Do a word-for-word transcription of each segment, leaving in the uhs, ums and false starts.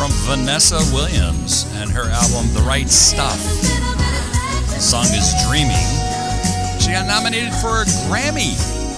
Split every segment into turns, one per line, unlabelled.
from Vanessa Williams and her album The Right Stuff. The song is Dreaming. She got nominated for a Grammy.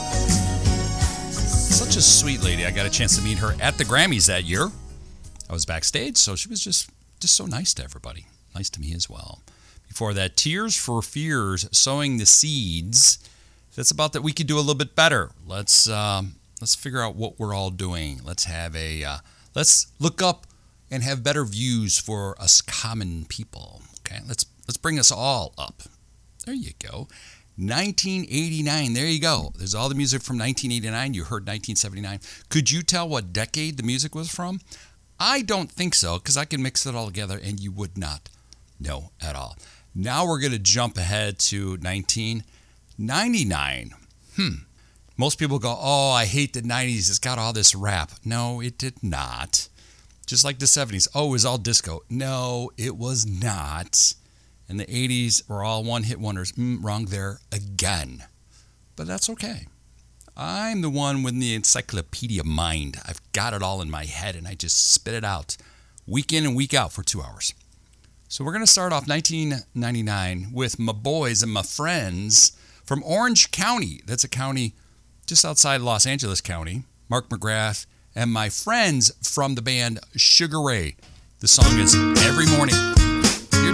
Such a sweet lady. I got a chance to meet her at the Grammys that year. I was backstage, so she was just, just so nice to everybody. Nice to me as well. Before that, Tears for Fears, Sowing the Seeds. That's about that we could do a little bit better. Let's um, let's figure out what we're all doing. Let's have a uh, let's look up and have better views for us common people. Okay, let's let's bring us all up. There you go. nineteen eighty-nine. There you go. There's all the music from nineteen eighty-nine. You heard nineteen seventy-nine. Could you tell what decade the music was from? I don't think so, because I can mix it all together and you would not know at all. Now we're going to jump ahead to nineteen ninety-nine. Hmm. Most people go, oh, I hate the nineties. It's got all this rap. No, it did not. Just like the seventies. Oh, it was all disco. No, it was not. And the eighties were all one-hit wonders. Mm, wrong there again. But that's okay. I'm the one with the encyclopedia mind. I've got it all in my head, and I just spit it out week in and week out for two hours. So we're going to start off nineteen ninety-nine with my boys and my friends from Orange County. That's a county just outside Los Angeles County. Mark McGrath and my friends from the band Sugar Ray. The song is Every Morning.